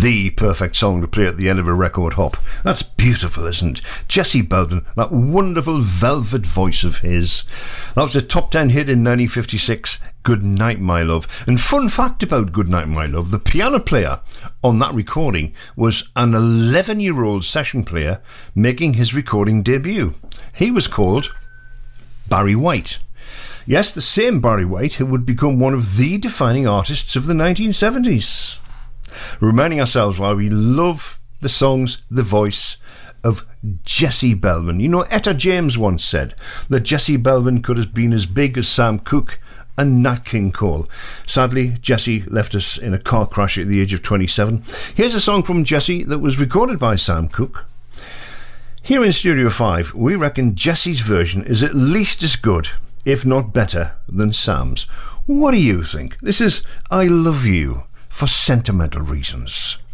the perfect song to play at the end of a record hop. That's beautiful, isn't it? Jesse Belvin, that wonderful velvet voice of his. That was a top 10 hit in 1956, Good Night My Love. And fun fact about Good Night My Love, the piano player on that recording was an 11-year-old session player making his recording debut. He was called Barry White. Yes, the same Barry White who would become one of the defining artists of the 1970s. Reminding ourselves why we love the songs, the voice of Jesse Belvin. You know, Etta James once said that Jesse Belvin could have been as big as Sam Cooke and Nat King Cole. Sadly, Jesse left us in a car crash at the age of 27. Here's a song from Jesse that was recorded by Sam Cooke. Here in Studio 5, we reckon Jesse's version is at least as good, if not better, than Sam's. What do you think? This is I Love You for Sentimental Reasons.